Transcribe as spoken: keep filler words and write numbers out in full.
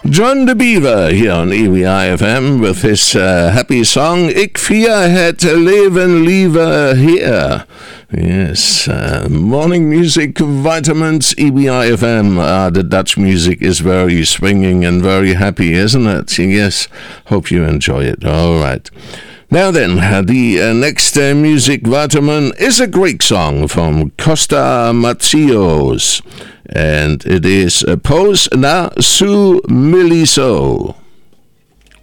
John de Beaver here on E W I F M with his uh, happy song Ik vier het leven liever here. Yes, uh, morning music vitamins, E W I F M. Uh, the Dutch music is very swinging and very happy, isn't it? Yes, hope you enjoy it. All right. Now then, uh, the uh, next uh, music vitamin is a Greek song from Costa Matsios. And it is uh, Pos na sou miliso.